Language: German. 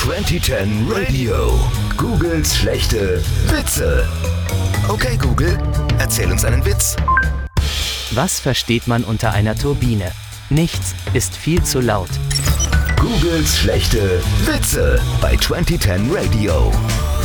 2010 Radio. Googles schlechte Witze. Okay, Google, erzähl uns einen Witz. Was versteht man unter einer Turbine? Nichts, ist viel zu laut. Googles schlechte Witze bei 2010 Radio.